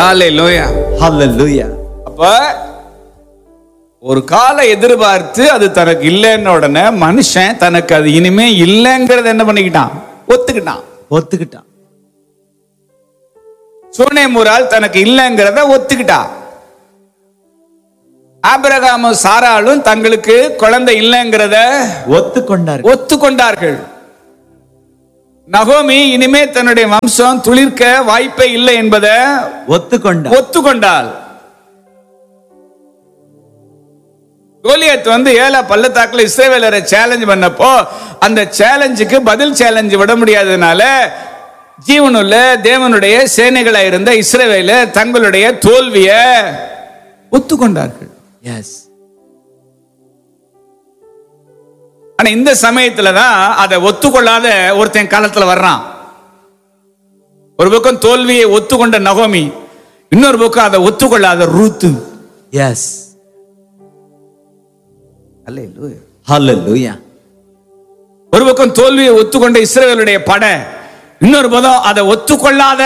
ஹalleluya Hallelujah. அப்ப ஒரு காலை எதிர்பார்த்து அது தனக்கு இல்லைன்ன உடனே மனுஷன் தனக்கு அது இனிமே இல்லைங்கிறத என்ன பண்ணிக்கிட்டான்? ஒத்துக்கிட்டான். சூனேமுரால் தனக்கு இல்லைங்கிறத ஒத்துக்கிட்டா. ஆபிரகாமும் சாராளும் தங்களுக்கு குழந்தை இல்லைங்கிறத ஒத்துக்கொண்டார்கள். நகோமி இனிமே தன்னுடைய வம்சம் துளிர்க்க வாய்ப்பே இல்லை என்பதை ஒத்துக்கொண்டாள். கோலியாத் ஏலா பள்ளத்தாக்குல இஸ்ரவேலரை சேலஞ்ச் பண்ணப்போ அந்த சேலஞ்சுக்கு பதில் சேலஞ்ச் விட முடியாததுனால ஜீவனுள்ள தேவனுடைய சேனைகளா இருந்த இஸ்ரவேலர் தங்களுடைய தோல்வியை ஒத்துக்கொண்டார்கள். ஆனா இந்த சமயத்துலதான் அதை ஒத்துக்கொள்ளாத ஒருத்தன் காலத்துல வர்றான். ஒரு பக்கம் தோல்வியை ஒத்துக்கொண்ட நகோமி, இன்னொரு பக்கம் அதை ஒத்துக்கொள்ளாத ரூத்து. Hallelujah. ஒரு பக்கம் தோல்வியை ஒத்துக்கொண்ட இஸ்ரவேலுடைய படை, இன்னொரு பக்கம் அதை ஒத்துக்கொள்ளாத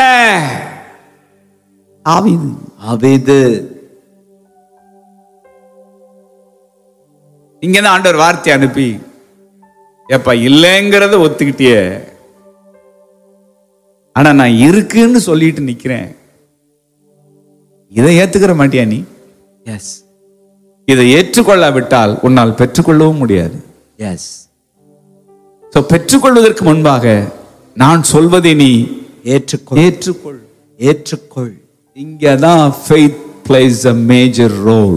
ஆபீது. இங்கதான் ஆண்டவர் வார்த்தை அனுப்பி, எப்ப இல்லைங்கிறத ஒத்துக்கிட்டியே, ஆனா நான் இருக்குன்னு சொல்லிட்டு நிக்கிறேன், இதை ஏத்துக்கிற மாட்டியா நீ? இதை ஏற்றுக்கொள்ளாவிட்டால் உன்னால் பெற்றுக்கொள்ளவும் முடியாது. பெற்றுக்கொள்வதற்கு முன்பாக நான் சொல்வதை நீ ஏற்றுக்கொள். இங்கதான் faith plays a major role.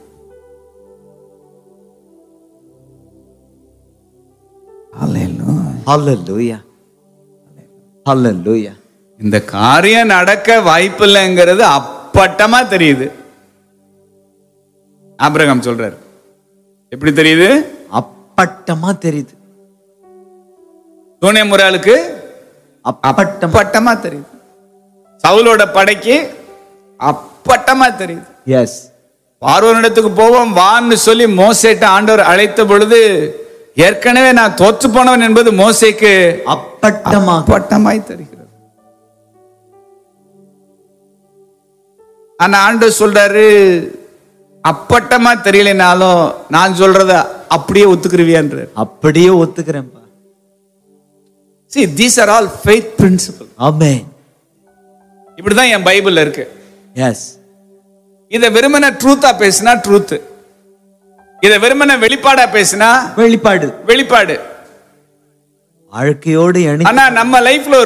Hallelujah. Hallelujah. இந்த காரியம் நடக்க வாய்ப்பில்லைங்கிறது அப்பட்டமா தெரியுது. ஆபிரகாம் சொல்றாரு, எப்படி தெரியுது? அப்பட்டமா தெரியுது. சூனேமுராளுக்கு அப்பட்டமா தெரியுது. சவுலோட படைக்கு அப்பட்டமா தெரியுது. பார்வோனிடத்துக்கு போவோம் வான்னு சொல்லி மோசேட்ட ஆண்டவர் அழைத்த பொழுது ஏற்கனவே நான் தோற்று போனவன் என்பது மோசேக்கு அப்பட்டமாய் தெரிகிறது. ஆனா ஆண்டவர் சொல்றாரு, அப்பட்டமா தெரியலனாலும் நான் சொல்றத அப்படியே ஒத்துக்குருவியான்ற. அப்படியே ஒத்துக்கிறேன். See, these are all faith principles. Amen. இப்படிதான் என் பைபிள்ல இருக்கு. இத வெறுமனே ட்ரூத்தா பேசினா ட்ரூத், இத வெறுமனே வெளிப்பாடா பேசினா வெளிப்பாடு. வாழ்க்கையோடு ஆனா நம்ம லைஃப்ல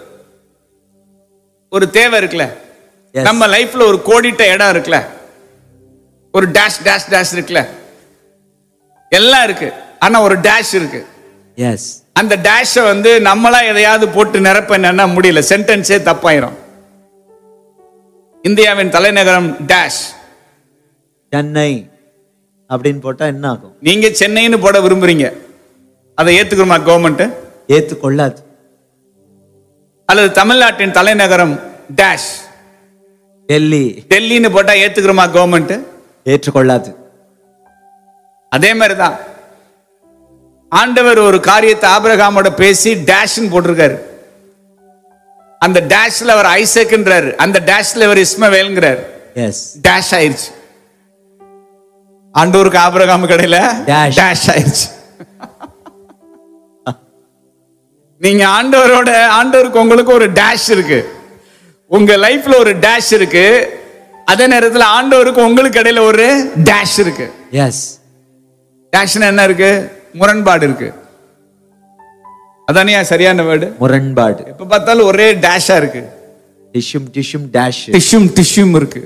ஒரு தேவை இருக்குல்ல, நம்ம லைஃப்ல ஒரு கோடிட்ட இடம் இருக்குல்ல, ஒரு டேஷ் டேஷ் டேஷ் இருக்குல்ல, எல்லாம் இருக்கு. ஆனா ஒரு டேஷ் இருக்கு. அந்த டேஷ நம்மளா எதையாவது போட்டு நிரப்ப என்னன்னா முடியல, சென்டென்ஸே தப்பாயிரும். இந்தியாவின் தலைநகரம் டேஷ், சென்னை அப்படின்னு போட்டா என்ன ஆகும்? நீங்க சென்னைன்னு போட விரும்புறீங்க, அதை ஏத்துக்குமா கவர்மெண்ட்? ஏத்துக்கொள்ளாது. அல்லது தமிழ்நாட்டின் தலைநகரம் டேஷ், டெல்லின்னு போட்டா ஏத்துக்குமா கவர்மெண்ட்? ஏற்றுக்கொள்ளாது. அதே மாதிரிதான் ஆண்டவர் ஒரு காரியத்தை ஆபிரகாமோட பேசி டேஷ்னு போட்டிருக்காரு. அந்த டேஷ்ல அவர் ஐசக்ன்றாரு, அந்த டேஷ்ல அவர் இஸ்மவேல்ங்கிறார். டேஷ் ஆயிருச்சு. ஆண்டவருக்கு ஆபிரகாம் கடையில டேஷ் ஆயிருச்சு. நீங்க ஆண்டவருக்கு உங்களுக்கு ஒரு டேஷ் இருக்கு, உங்க லைஃப்ல ஒரு டேஷ் இருக்கு. அதே நேரத்தில் ஆண்டவருக்கு உங்களுக்கு இடையில ஒரு டேஷ் இருக்கு. டேஷ்னா என்ன இருக்கு? முரண்பாடு இருக்கு. அதானே சரியான வேர்டு? முரண்பாடு. எப்ப பார்த்தாலும் ஒரே டேஷா இருக்கு. டிஷ்யூம் இருக்கு.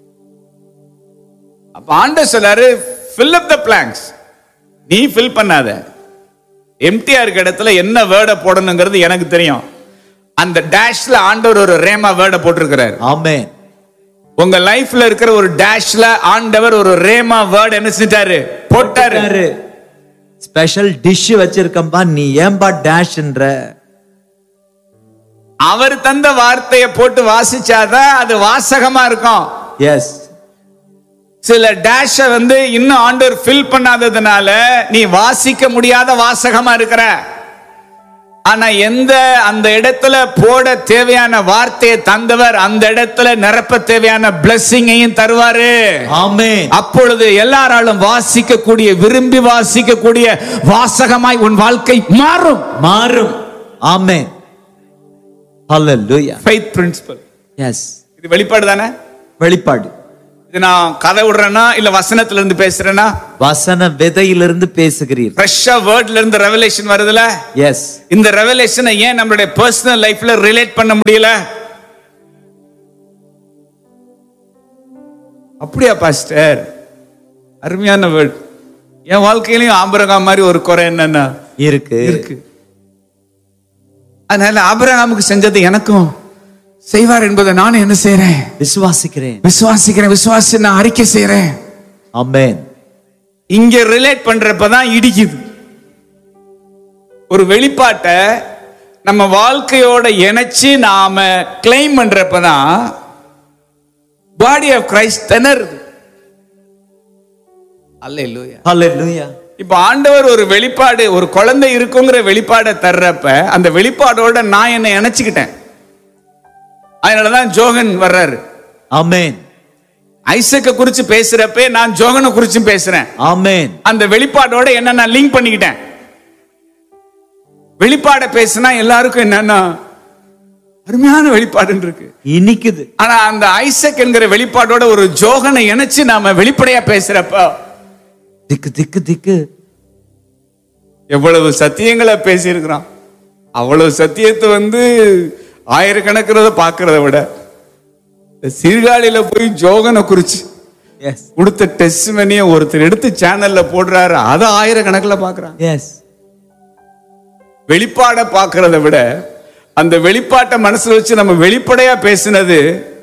அப்ப ஆண்டவர் சொல்றாரு, fill up the blanks. நீ ஃபில் பண்ணாத. எம்டிஆர் இருக்க இடத்துல என்ன வேர்டை போடணுங்கிறது எனக்கு தெரியும். அந்த டேஷ்ல ஆண்டவர் ஒரு ரேமா வேர்டை போட்டிருக்கிறார். ஆமென். உங்க லைஃப்ல இருக்கிற ஒரு டேஷ்ல ஆண்டவர் ஒரு ரேமா வேர்ட் என்ன செஞ்சாரு? போட்டாரு. ஸ்பெஷல் டிஷ் வச்சிருக்கம்பா, நீ ஏன்பா டேஷ்ன்ற? அவர் தந்த வார்த்தையை போட்டு வாசிச்சாதான் அது வாசகமா இருக்கும். சில டேஷ இன்னும் ஆண்டவர் ஃபில் பண்ணாததுனால நீ வாசிக்க முடியாத வாசகமா இருக்கிற. ஆனா அந்த இடத்துல போட தேவையான வார்த்தையை தந்தவர் அந்த இடத்துல நிரப்ப தேவையான பிளெஸிங்கையும் தருவாரு. ஆமென். அப்பொழுது எல்லாராலும் வாசிக்கக்கூடிய, விரும்பி வாசிக்கக்கூடிய வாசகமாய் உன் வாழ்க்கை மாறும். ஆமென். ஹalleluya. Faith principle. எஸ். இது வெளிப்பாடு தானே? வெளிப்பாடு. இது நான் கதை விடுறேனா இல்ல வசனத்துல இருந்து பேசுறேனா? வசன விதையிலிருந்து பேசுகிறீர். ஃப்ரெஷ்ஷா வேர்ட்ல இருந்து ரெவலேஷன் வருதுல? எஸ். இந்த ரெவலேஷனை ஏன் நம்மளுடைய பர்சனல் லைஃப்ல ரிலேட் பண்ண முடியல? அப்படியா பாஸ்டர்? அருமையான வேர்ட். என் வாழ்க்கையிலயும் ஆபிரகாம் மாதிரி ஒரு குறை என்னன்னா இருக்கு. அதனால ஆபிரகாமுக்கு செஞ்சது எனக்கும் செய்வார் என்பதை நானும் என்ன செய்றேன்? விசுவாசிக்கிறேன். விசுவாசி நான் அறிக்கை செய்றேன். ஆமென். இங்க ரிலேட் பண்றப்பதான் இடிக்குது. ஒரு வெளிப்பாட்டை நம்ம வாழ்க்கையோட இணைச்சு நாம கிளைம் பண்றப்பதான் பாடி ஆஃப் கிரைஸ்ட் திணறுது. ஹalleluya. இப்ப ஆண்டவர் ஒரு வெளிப்பாடு, ஒரு குழந்தை இருக்குங்கிற வெளிப்பாடை தர்றப்ப அந்த வெளிப்பாடோட நான் என்ன இணைச்சுக்கிட்டேன். அதனாலதான் ஜோகன் வர்றாரு. ஆமென். ஐசக்க குறிச்சு பேசுறப்ப நான் ஜோகனை குறிச்சும் பேசுறேன். ஆமென். அந்த வெளிப்பாடோட என்ன நான் லிங்க் பண்ணிக்கிட்டேன். வெளிப்பாட பேசினா எல்லாருக்கும் என்னன்னா அருமையான வெளிப்பாடு இருக்கு, இனிக்குது. ஆனா அந்த ஐசக் என்கிற வெளிப்பாடோட ஒரு ஜோகனை இணைச்சு நாம வெளிப்படையா பேசுறப்ப திக்கு எவ்வளவு சத்தியங்களை பேசியிருக்கிறான். அவ்வளவு சத்தியத்தை ஆயிரக்கணக்கிறத பாக்குறத விட சீர்காழியில போய் ஜோகனை குறிச்சு கொடுத்த டெஸ்டிமனியை ஒருத்தர் எடுத்து சேனல்ல போடுறாரு, அதை ஆயிரக்கணக்கில் பாக்குறாங்க. வெளிப்பாட பாக்குறத விட அந்த வெளிப்பாட்டை மனசுல வச்சு நம்ம வெளிப்படையா பேசினது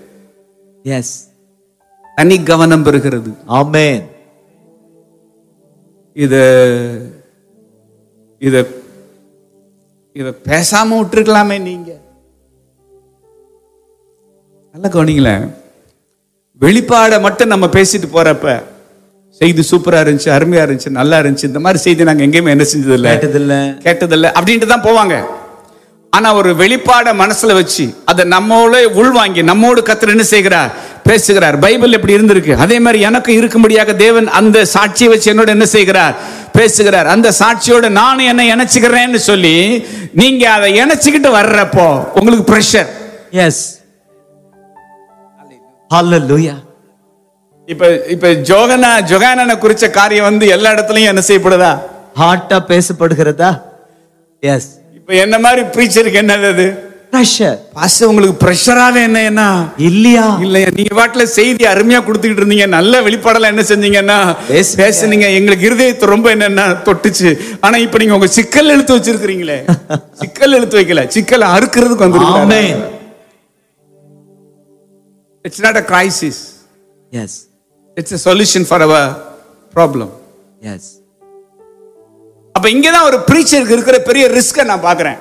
தனி கவனம் பெறுகிறது. ஆமென். இத பேசாம விட்டுருக்கலாமே. நீங்க நல்ல கவனிங்களேன். வெளிப்பாட மட்டும் நம்ம பேசிட்டு போறப்ப செய்தி சூப்பரா இருந்துச்சு, அருமையா இருந்துச்சு, நல்லா இருந்துச்சு, இந்த மாதிரி செய்தி நாங்க எங்கேயுமே என்ன செஞ்சதில்லை, கேட்டதில்லை அப்படின்ட்டு தான் போவாங்க. ஆனா ஒரு வெளிப்பாட மனசுல வச்சு அதை நம்மோட உள்வாங்கி நம்மோடு கர்த்தர் என்ன செய்கிறார்? பேசுகிறார். பைபிள் எப்படி இருந்திருக்கு அதே மாதிரி எனக்கு இருக்கும்படியாக தேவன் அந்த சாட்சியை வச்சு என்னோட என்ன செய்கிறார்? பேசுகிறார். அந்த சாட்சியோட நானும் என்ன இணைச்சுக்கிறேன்னு சொல்லி நீங்க அதை இணைச்சுக்கிட்டு வர்றப்போ உங்களுக்கு பிரஷர். எஸ். ஹalleluya. இப்ப ஜோகானனை குறிச்ச காரியம் எல்லா இடத்துலயும் என்ன செய்யப்படுதா? ஹார்ட்டா பேசப்படுகிறதா? எஸ். இப்ப என்ன மாதிரி பிரீச்சருக்கு என்னது? பிரஷர். பாஸ்டர் உங்களுக்கு பிரஷராவே என்ன இல்லையா? நீங்க வாட்ல செய்தி அருமையா கொடுத்துக்கிட்டு இருந்தீங்க, நல்ல வெளிப்பாடெல்லாம் என்ன செஞ்சீங்கன்னா பேசுனீங்க, எங்களுக்கு இருதயத்தை ரொம்ப என்னன்னா தொட்டுச்சு. ஆனா இப்ப நீங்க உங்க சிக்கல் எழுத்து வச்சிருக்கீங்களே, சிக்கல் எழுத்து வைக்கல, சிக்கல் அறுக்கிறதுக்கு வந்துருக்கீங்க. It's not a crisis. Yes. It's a solution for our problem. Yes. அப்ப இங்கதான் ஒரு பிரீச்சருக்கு இருக்கிற பெரிய ரிஸ்க நான் பாக்குறேன்.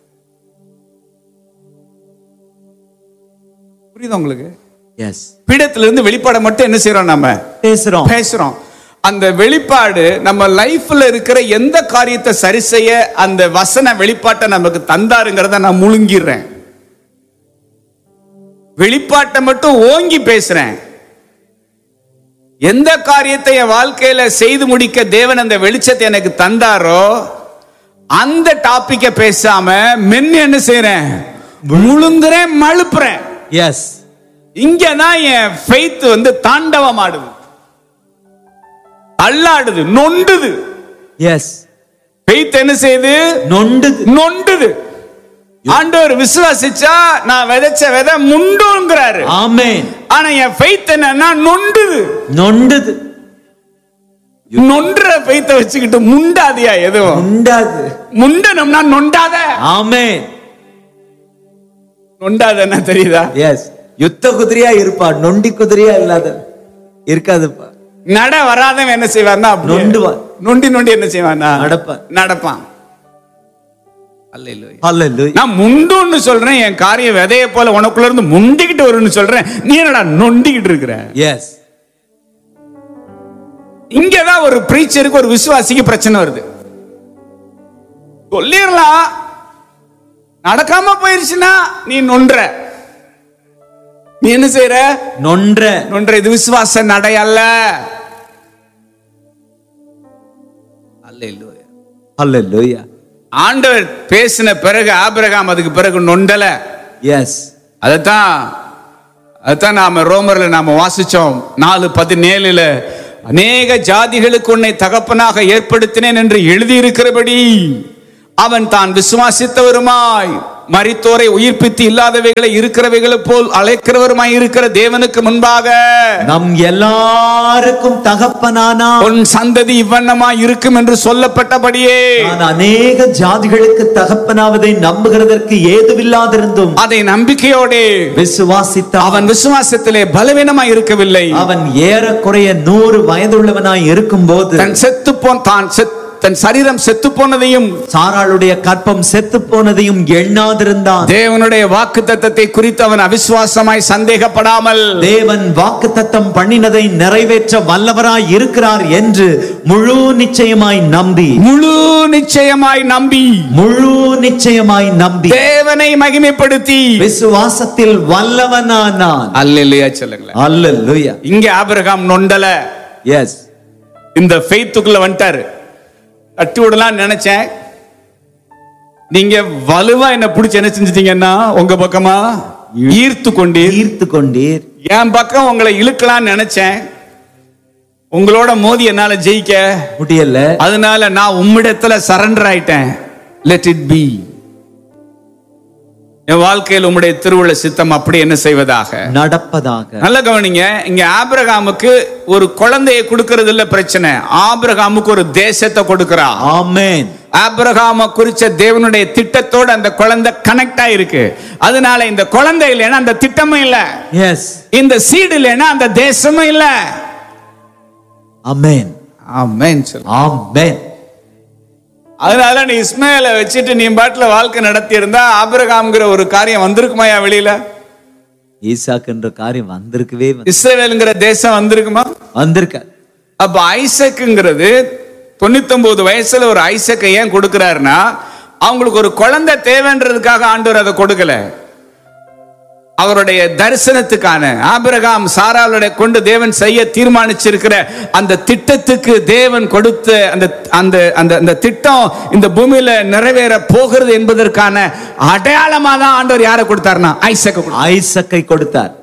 புரியுதா உங்களுக்கு? எஸ். பீடத்துல இருந்து வெளிப்பாட மட்டும் என்ன செய்றோம்? நாம பேசுறோம். அந்த வெளிப்பாடு நம்ம லைஃப்ல இருக்கிற எந்த காரியத்தை சரி செய்ய அந்த வசன வெளிப்பாட்டை நமக்கு தந்தாருங்கிறத நான் முழுங்கிடுறேன். வெளிப்பாட்டை மட்டும் ஓங்கி பேசுறேன். எந்த காரியத்தை என் வாழ்க்கையில செய்து முடிக்க தேவன் அந்த வெளிச்சத்தை எனக்கு தந்தாரோ அந்த டாபிக்க பேசாம மென்னு என்ன செய்றேன்? முழுங்குறேன், மழுப்புறேன். எஸ். இங்கதான் என் ஃபெய்த் தாண்டவம் ஆடுது, அல்லாடுது, நொண்டுது. எஸ். ஃபெய்த் என்ன செய்யுது? நொண்டுது. ஆண்டவர் விசுவாசிச்சா நான் விதைச்ச விதை முண்டுங்கிறாரு. ஆமென். ஆனா என் ஃபெய்த் என்னன்னா நொண்டுது. நொண்டுற ஃபெய்த்தை வச்சுக்கிட்டு முண்டாதியா? எதுவும் முண்டாது. முண்டணும்னா நொண்டாத. ஆமென். நொண்டாதன்னா தெரியுதா? எஸ். யுத்த குதிரையா இருப்பா, நொண்டி குதிரையா இல்லாத இருக்காதுப்பா. நட வராதவன் என்ன செய்வார்னா நொண்டுவான். நொண்டி என்ன செய்வானா? நடப்பான். நான் முண்டுன்னு சொல்றேன், என் காரிய விதைய போல உனக்குள்ள இருந்து முண்டிக்கிட்டு வரும்னு சொல்றேன், நீ என்னடா நொண்டிக்கிட்டு இருக்கிற? எஸ். இங்கதான் ஒரு பிரீச்சருக்கு, ஒரு விசுவாசிக்கு பிரச்சனை வருது. சொல்லிடலாம், நடக்காம போயிருச்சுன்னா நீ நொன்ற. நீ என்ன செய்யற? நொன்ற. இது விசுவாச நடை அல்ல. அல்லேலூயா, அல்லேலூயா. ஆண்டவர் பேசின பிறகு ஆபிரகாம் அதுக்கு பிறகு நொண்டல. எஸ், அதான் நாம ரோமர்ல நாம வாசிச்சோம் 4:17 அநேக ஜாதிகளுக்கு உன்னை தகப்பனாக ஏற்படுத்தினேன் என்று எழுதியிருக்கிறபடி அவன் தான் விசுவாசித்தவருமாய் மரித்தோரை உயிர்ப்பித்து இல்லாதவைகளை இருக்கிறவைகளை போல் அழைக்கிறவருமாய் இருக்கிற தேவனுக்கு முன்பாக நம் எல்லாருக்கும் தகப்பனானா உன் சந்ததி இவ்வண்ணமாய் இருக்கும் என்று சொல்லப்பட்டபடியே நான் அநேக ஜாதிகளுக்கு தகப்பனாவதை நம்புகிறதற்கு ஏதுவில்லாதிருந்தும் அதை நம்பிக்கையோடு விசுவாசித்தான். அவன் விசுவாசத்திலே பலவீனமாய் இருக்கவில்லை. அவன் ஏறக்குறைய 100 வயதுள்ளவனாய் இருக்கும் போது தன் சரீரம் செத்து போனதையும் சாராளுடைய கற்பம் செத்து போனதையும் எண்ணாதிருந்தான். தேவனுடைய வாக்குத்தத்தத்தை குறித்து அவன் அவிசுவாசமாய் சந்தேகப்படாமல் தேவன் வாக்குத்தத்தம் பண்ணினதை நிறைவேற்ற வல்லவராய் இருக்கிறார் என்று முழு நிச்சயமாய் நம்பி தேவனை மகிமைப்படுத்தி விசுவாசத்தில் வல்லவனானான். அல்லேலூயா சொல்லுங்களேன். அல்லேலூயா. இங்க ஆபிரகாம் நொண்டல. எஸ், இந்த ஃபெய்த்துக்குள்ள வந்துட்டாரு. தட்டி விடலாம் நினைச்சேன். நீங்க வலுவா என்ன பிடிச்சு என்ன செஞ்சிட்டீங்கன்னா உங்க பக்கமா ஈர்த்து கொண்டீர். என் பக்கம் உங்களை இழுக்கலாம் நினைச்சேன். உங்களோட மோதி என்னால ஜெயிக்க முடியல. அதனால நான் உம்மிடத்துல சரண்டர் ஆயிட்டேன். Let it be. என் வாழ்க்கையில் உம்முடைய திருவுள்ள சித்தம் அப்படி என்ன செய்வதாக நடப்பதாக. நல்ல கவனிங்க. இங்க ஆபிரகாமுக்கு ஒரு குழந்தையை கொடுக்கிறது இல்ல பிரச்சனை. ஆபிரகாமுக்கு ஒரு தேசத்தை கொடுக்கிறார். ஆமென். ஆபிரகாம குறிச்ச தேவனுடைய திட்டத்தோட அந்த குழந்தை கனெக்ட் ஆயிருக்கு. அதனால இந்த குழந்தை இல்லைன்னா அந்த திட்டமும் இல்ல. எஸ், இந்த சீடு இல்லைன்னா அந்த தேசமும் இல்ல. ஆமென், ஆமென், ஆமென். அதனால நீ இஸ்மாயிலை வச்சுட்டு நீ பாட்டுல வாழ்க்கை நடத்தி இருந்தா ஆபிரகாம்ங்கிற ஒரு காரியம் வந்திருக்குமாயா வெளியில? ஈசாக்குன்ற காரியம் வந்திருக்கவே இஸ்ரவேல்ங்கிற தேசம் வந்திருக்குமா? வந்திருக்க. அப்ப ஐசக்குங்கிறது 99 வயசுல ஒரு ஐசக்கை ஏன் கொடுக்கிறாருன்னா அவங்களுக்கு ஒரு குழந்தை தேவைன்றதுக்காக ஆண்டவர் அதை கொடுக்கல. அவருடைய தரிசனத்துக்கான ஆபிரகாம் சாராளுடைய கொண்டு தேவன் செய்ய தீர்மானிச்சிருக்கிற அந்த திட்டத்துக்கு தேவன் கொடுத்த அந்த திட்டம் இந்த பூமியில நிறைவேற போகிறது என்பதற்கான அடையாளமா தான் ஆண்டவர் யாரை கொடுத்தார்னா ஐசக்கை கொடுத்தார்.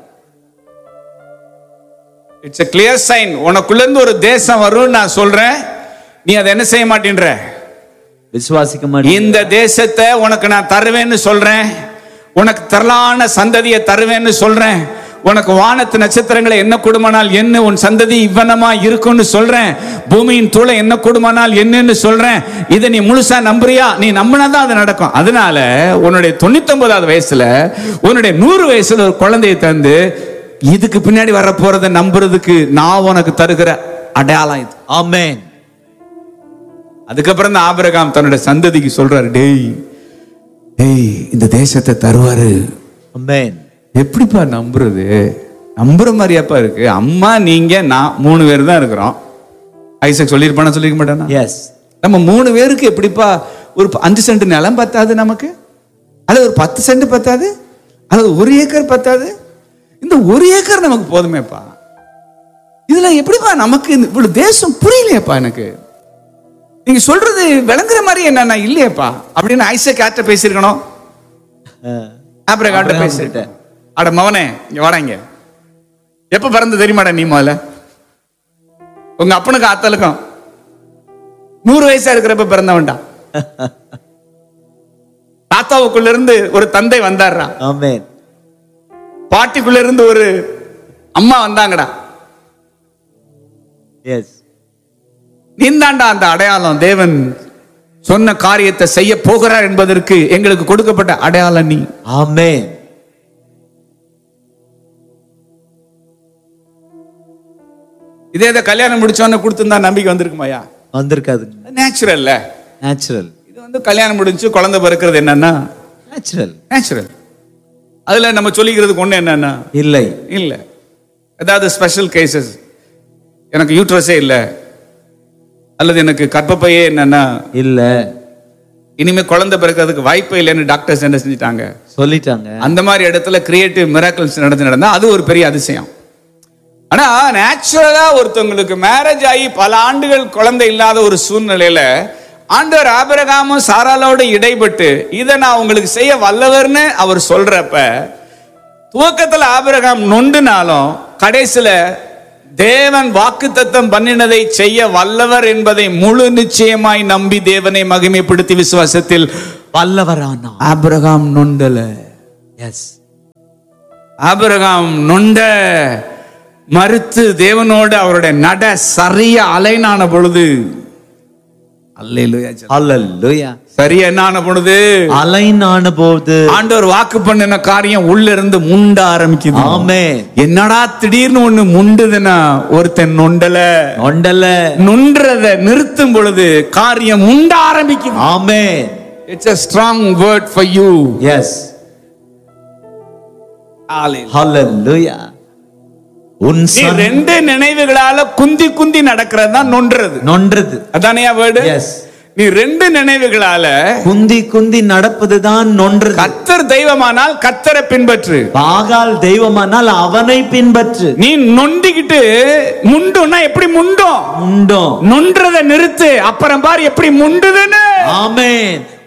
It's a clear sign. உனக்குள்ள இருந்து ஒரு தேசம் வரும் நான் சொல்றேன். நீ அதை என்ன செய்ய மாட்டேன்ற? விசுவாசிக்க மாட்டேன். இந்த தேசத்தை உனக்கு நான் தருவேன்னு சொல்றேன். உனக்கு தரலான சந்ததியை தருவேன்னு சொல்றேன். உனக்கு வானத்து நட்சத்திரங்களை என்ன கொடுமானால் என்ன, உன் சந்ததி இவ்வனமா இருக்கும்னு சொல்றேன். பூமியின் தூளை என்ன கொடுமானால் என்னன்னு சொல்றேன். இதை நீ முழுசா நம்புறியா? நீ நம்பினாதான் அது நடக்கும். அதனால உன்னுடைய 99வது வயசுல உன்னுடைய 100 வயசுல ஒரு குழந்தையை தந்து இதுக்கு பின்னாடி வர போறதை நம்புறதுக்கு நான் உனக்கு தருகிற அடையாளம் இது. ஆமென். அதுக்கப்புறம் தான் ஆபிரகாம் தன்னுடைய சந்ததிக்கு சொல்றாரு, டேய் இந்த தேசத்தை தருவாரு. ஆமென். எப்படிப்பா நம்புறது? நம்புற மாதிரியாப்பா இருக்கு. அம்மா நீங்க நான் 3 பேர் தான் இருக்கிறோம். ஐசக் சொல்லியிருப்பானா சொல்லிக்க மாட்டானா? எஸ். நம்ம 3 பேருக்கு எப்படிப்பா ஒரு 5 சென்ட் நிலம் பத்தாது நமக்கு? அல்லது ஒரு 10 சென்ட் பத்தாது? அல்லது 1 ஏக்கர் பத்தாது? இந்த 1 ஏக்கர் நமக்கு போதுமேப்பா. இதுல எப்படிப்பா நமக்கு இவ்வளவு தேசம் புரியலையப்பா எனக்கு. நீங்க சொல்றது விளங்குற மாதிரி என்ன இல்லையப்பா அப்படின்னு ஐசக் ஆட்ட பேசிருக்கணும். ஆபிரகாம் பேசிட்டேன். அட மவனே இங்க வாடாங்க. எப்ப பிறந்த தெரியுமாடா நீ? முதல்ல உங்க அப்பனுக்கு ஆத்தலுக்கும் 100 வயசா இருக்கிறப்ப பிறந்தவன்டா. தாத்தாவுக்குள்ள இருந்து ஒரு தந்தை வந்தார்டா. ஆமென். பாட்டிக்குள்ள இருந்து ஒரு அம்மா வந்தாங்கடா. எஸ். நீந்தாண்டா அந்த அடையாளம். தேவன் சொன்ன காரியத்தை செய்ய போகிறார் என்பதற்கு எங்களுக்கு கொடுக்கப்பட்ட அடையாளம் நீ. ஆமென். இதே கல்யாணம் முடிச்சோன்னு கொடுத்திருந்தா நம்பிக்கை வந்திருக்குமாயா? வந்திருக்காது. நேச்சுரல். இது வந்து கல்யாணம் முடிஞ்சு குழந்தை பிறக்கிறது என்னன்னா நேச்சுரல். அதுல நம்ம சொல்லிக்கிறதுக்கு ஒண்ணு என்னன்னா இல்ல ஏதாவது ஸ்பெஷல் கேசஸ், எனக்கு யூட்ரஸே இல்ல அல்லது எனக்கு கர்ப்பப்பையே என்னன்னா இல்ல, இனிமே குழந்தை பிறக்கிறதுக்கு வாய்ப்பே இல்லைன்னு டாக்டர்ஸ் என்ன செஞ்சுட்டாங்க, சொல்லிட்டாங்க. அந்த மாதிரி இடத்துல கிரியேட்டிவ் மிராக்கிள்ஸ் நடந்தா அது ஒரு பெரிய அதிசயம். ஆனா நேச்சுரலா ஒருத்தவங்களுக்கு மேரேஜ் ஆகி பல ஆண்டுகள் குழந்தை இல்லாத ஒரு சூழ்நிலையில ஆண்டவர் ஆபிரகாமும் சாராளோட இடைப்பட்டு இதை நான் உங்களுக்கு செய்ய வல்லவர்னு அவர் சொல்றப்ப, துவக்கத்துல ஆபிரகாம் நொண்டுனாலும் கடைசியில தேவன் வாக்குத்தத்தம் பண்ணினதை செய்ய வல்லவர் என்பதை முழு நிச்சயமாய் நம்பி தேவனை மகிமைப்படுத்தி விசுவாசத்தில் வல்லவரானா ஆபிரகாம் நொண்டல. எஸ், ஆபிரகாம் நொண்ட மறுத்து தேவனோடு அவருடைய நட சரியா அலைனான பொழுது, அல்லேலூயா, அல்லேலூயா, சரியா என்னான பொழுது, அலைனான போது ஆண்டவர் வாக்கு பண்ணின காரியம் உள்ள இருந்து முண்ட ஆரம்பிக்குது. ஆமென். என்னடா திடீர்னு ஒண்ணு முண்டுதுன்னா ஒருத்தன் நொண்டல நொன்றத நிறுத்தும் பொழுது காரியம் முண்ட ஆரம்பிக்கும். ஆமென். It's a strong word for you. S, ஹalleluya. நீ ரெண்டு நினைவுகளால குந்தி குந்தி நடக்கிறது தான் நொன்றது. அதானே வேர்டு. எஸ், நீ ரெண்டு நினைவுகளால குந்தி குந்தி நடப்பதுதான் நொன்றது. கர்த்தர் தெய்வமானால் கர்த்தரை பின்பற்று, பாகால் தெய்வமானால் அவனை பின்பற்று. நீ நொண்டிக்கிட்டு முண்டுன்னா எப்படி முண்டும், முண்டும் நொன்றத நிறுத்து, அப்புறம் பாரு எப்படி முண்டுதுன்னு. ஆமென்.